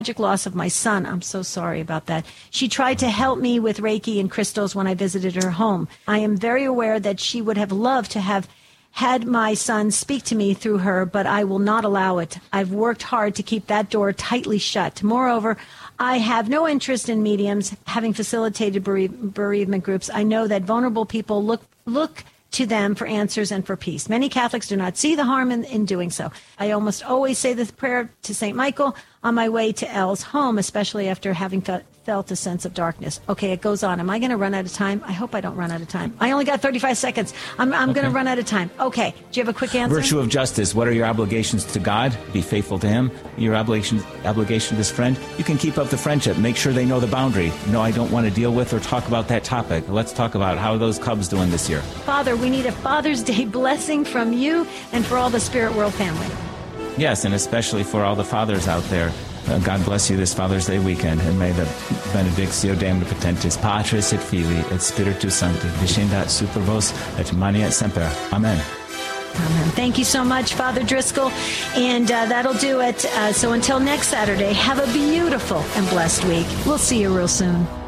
tragic loss of my son. I'm so sorry about that. She tried to help me with Reiki and crystals when I visited her home. I am very aware that she would have loved to have had my son speak to me through her, but I will not allow it. I've worked hard to keep that door tightly shut. Moreover, I have no interest in mediums, having facilitated bereavement groups. I know that vulnerable people look to them for answers and for peace. Many Catholics do not see the harm in doing so. I almost always say this prayer to St. Michael on my way to Elle's home, especially after having felt a sense of darkness. Okay, it goes on. Am I going to run out of time? I hope I don't run out of time. I only got 35 seconds. I'm going to run out of time. Okay, do you have a quick answer? Virtue of justice. What are your obligations to God? Be faithful to Him. Your obligation to this friend. You can keep up the friendship. Make sure they know the boundary. No, I don't want to deal with or talk about that topic. Let's talk about how are those Cubs doing this year. Father, we need a Father's Day blessing from you and for all the Spirit World family. Yes, and especially for all the fathers out there. God bless you this Father's Day weekend, and may the benedictio Deum Omnipotentis, Patris et Filii et Spiritus Sancti, descendat super vos et maneat semper. Amen. Amen. Thank you so much, Father Driscoll. And that'll do it. So until next Saturday, have a beautiful and blessed week. We'll see you real soon.